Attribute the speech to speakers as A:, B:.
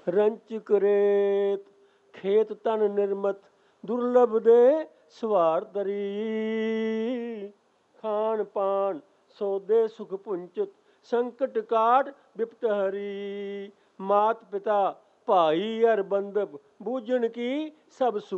A: ਰੰਚ Crete ਖੇਤ ਤਨ ਨਿਰਮਤ ਦੁਰਲਭ ਦੇ ਸਵਾਰ ਤਰੀ ਖਾਨ ਪਾਨ ਸੌਦੇ ਸੁਖ ਪੁੰਚਤ ਸੰਕਟ ਕਾਟ ਬਿਪਤ ਹਰੀ ਮਾਤ ਪਿਤਾ ਭਾਈ ਅਰ ਬੰਧਪ ਬੂਝਣ ਕੀ ਸਭ ਸੁਖ